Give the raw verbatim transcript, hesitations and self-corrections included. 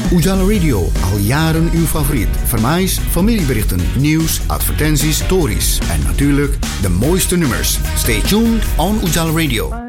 Ujala Radio, al jaren uw favoriet. Vermijs, familieberichten, nieuws, advertenties, stories en natuurlijk de mooiste nummers. Stay tuned on Ujala Radio.